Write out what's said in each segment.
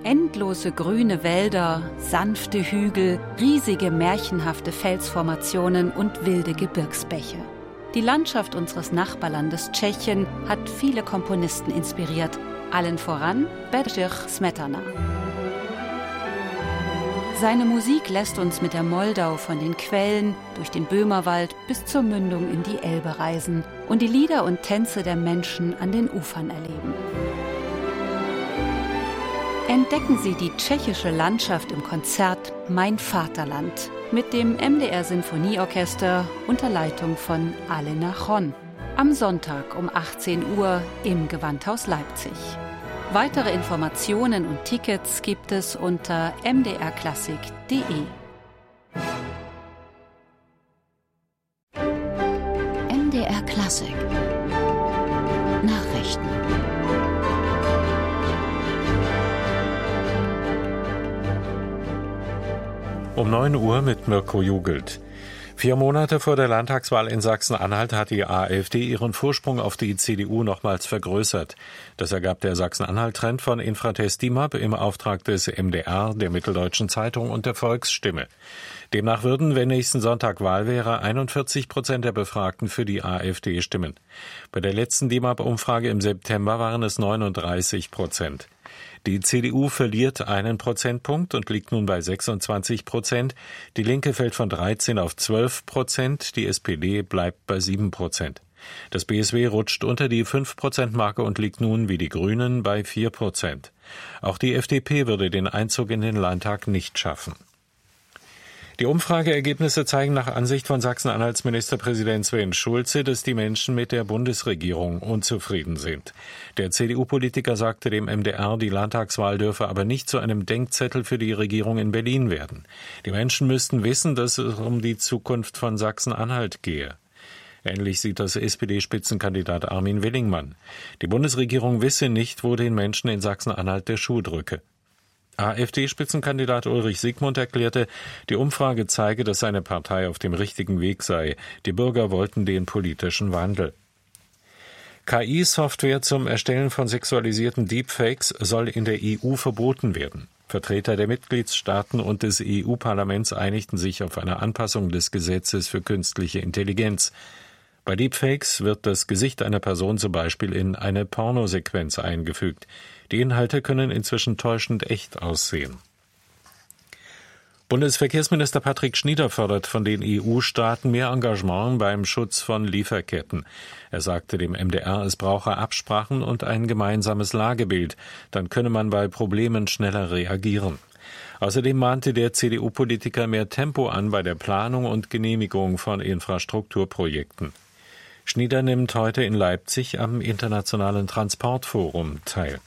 Endlose grüne Wälder, sanfte Hügel, riesige märchenhafte Felsformationen und wilde Gebirgsbäche. Die Landschaft unseres Nachbarlandes Tschechien hat viele Komponisten inspiriert, allen voran Bedřich Smetana. Seine Musik lässt uns mit der Moldau von den Quellen durch den Böhmerwald bis zur Mündung in die Elbe reisen und die Lieder und Tänze der Menschen an den Ufern erleben. Entdecken Sie die tschechische Landschaft im Konzert Mein Vaterland mit dem MDR Sinfonieorchester unter Leitung von Alena Chon am Sonntag um 18 Uhr im Gewandhaus Leipzig. Weitere Informationen und Tickets gibt es unter mdrklassik.de. MDR Klassik Nachrichten. Um 9 Uhr mit Mirko Jugelt. 4 Monate vor der Landtagswahl in Sachsen-Anhalt hat die AfD ihren Vorsprung auf die CDU nochmals vergrößert. Das ergab der Sachsen-Anhalt-Trend von Infratest DIMAP im Auftrag des MDR, der Mitteldeutschen Zeitung und der Volksstimme. Demnach würden, wenn nächsten Sonntag Wahl wäre, 41% der Befragten für die AfD stimmen. Bei der letzten DIMAP-Umfrage im September waren es 39%. Die CDU verliert 1 Prozentpunkt und liegt nun bei 26%. Die Linke fällt von 13 auf 12%. Die SPD bleibt bei 7%. Das BSW rutscht unter die 5%-Marke und liegt nun, wie die Grünen, bei 4%. Auch die FDP würde den Einzug in den Landtag nicht schaffen. Die Umfrageergebnisse zeigen nach Ansicht von Sachsen-Anhalts Ministerpräsident Sven Schulze, dass die Menschen mit der Bundesregierung unzufrieden sind. Der CDU-Politiker sagte dem MDR, die Landtagswahl dürfe aber nicht zu einem Denkzettel für die Regierung in Berlin werden. Die Menschen müssten wissen, dass es um die Zukunft von Sachsen-Anhalt gehe. Ähnlich sieht das SPD-Spitzenkandidat Armin Willingmann. Die Bundesregierung wisse nicht, wo den Menschen in Sachsen-Anhalt der Schuh drücke. AfD-Spitzenkandidat Ulrich Siegmund erklärte, die Umfrage zeige, dass seine Partei auf dem richtigen Weg sei. Die Bürger wollten den politischen Wandel. KI-Software zum Erstellen von sexualisierten Deepfakes soll in der EU verboten werden. Vertreter der Mitgliedstaaten und des EU-Parlaments einigten sich auf eine Anpassung des Gesetzes für künstliche Intelligenz. Bei Deepfakes wird das Gesicht einer Person zum Beispiel in eine Pornosequenz eingefügt. Die Inhalte können inzwischen täuschend echt aussehen. Bundesverkehrsminister Patrick Schnieder fordert von den EU-Staaten mehr Engagement beim Schutz von Lieferketten. Er sagte dem MDR, es brauche Absprachen und ein gemeinsames Lagebild. Dann könne man bei Problemen schneller reagieren. Außerdem mahnte der CDU-Politiker mehr Tempo an bei der Planung und Genehmigung von Infrastrukturprojekten. Schnieder nimmt heute in Leipzig am Internationalen Transportforum teil.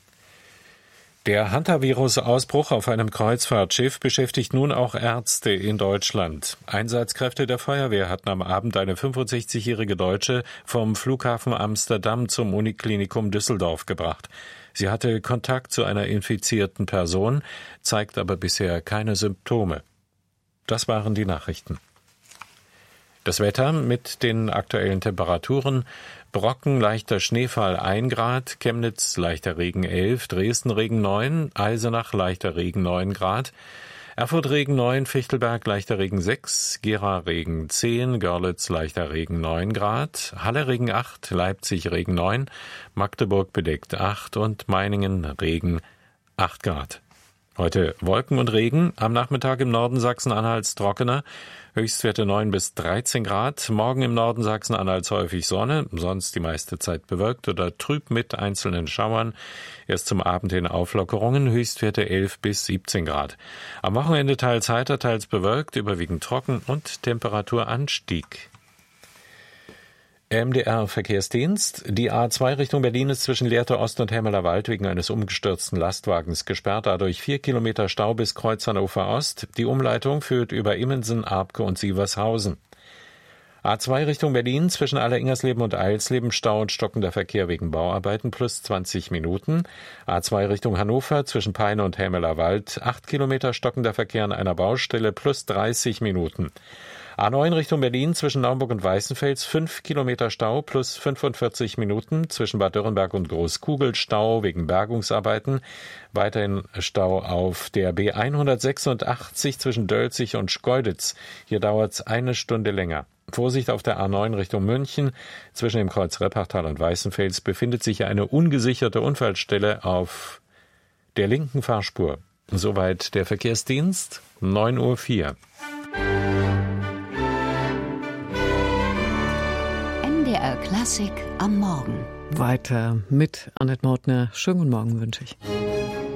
Der Hantavirus-Ausbruch auf einem Kreuzfahrtschiff beschäftigt nun auch Ärzte in Deutschland. Einsatzkräfte der Feuerwehr hatten am Abend eine 65-jährige Deutsche vom Flughafen Amsterdam zum Uniklinikum Düsseldorf gebracht. Sie hatte Kontakt zu einer infizierten Person, zeigt aber bisher keine Symptome. Das waren die Nachrichten. Das Wetter mit den aktuellen Temperaturen: Brocken, leichter Schneefall 1 Grad, Chemnitz leichter Regen 11, Dresden Regen 9, Eisenach leichter Regen 9 Grad, Erfurt Regen 9, Fichtelberg leichter Regen 6, Gera Regen 10, Görlitz leichter Regen 9 Grad, Halle Regen 8, Leipzig Regen 9, Magdeburg bedeckt 8 und Meiningen Regen 8 Grad. Heute Wolken und Regen, am Nachmittag im Norden Sachsen-Anhalts trockener, Höchstwerte 9 bis 13 Grad, morgen im Norden Sachsen-Anhalts häufig Sonne, sonst die meiste Zeit bewölkt oder trüb mit einzelnen Schauern, erst zum Abend hin Auflockerungen, Höchstwerte 11 bis 17 Grad. Am Wochenende teils heiter, teils bewölkt, überwiegend trocken und Temperaturanstieg. MDR-Verkehrsdienst. Die A2 Richtung Berlin ist zwischen Lehrte Ost und Hemmeler Wald wegen eines umgestürzten Lastwagens gesperrt. Dadurch 4 Kilometer Stau bis Kreuz Hannover Ost. Die Umleitung führt über Immensen, Arbke und Sievershausen. A2 Richtung Berlin zwischen Aller-Ingersleben und Eilsleben Stau und stockender Verkehr wegen Bauarbeiten plus 20 Minuten. A2 Richtung Hannover zwischen Peine und Helmelerwald 8 Kilometer stockender Verkehr an einer Baustelle plus 30 Minuten. A9 Richtung Berlin zwischen Naumburg und Weißenfels 5 Kilometer Stau plus 45 Minuten. Zwischen Bad Dürrenberg und Großkugel Stau wegen Bergungsarbeiten. Weiterhin Stau auf der B186 zwischen Dölzig und Schkeuditz. Hier dauert es eine Stunde länger. Vorsicht auf der A9 Richtung München. Zwischen dem Kreuz Reppachtal und Weißenfels befindet sich eine ungesicherte Unfallstelle auf der linken Fahrspur. Soweit der Verkehrsdienst, 9:04 Uhr. MDR Klassik am Morgen. Weiter mit Annette Mautner. Schönen guten Morgen wünsche ich.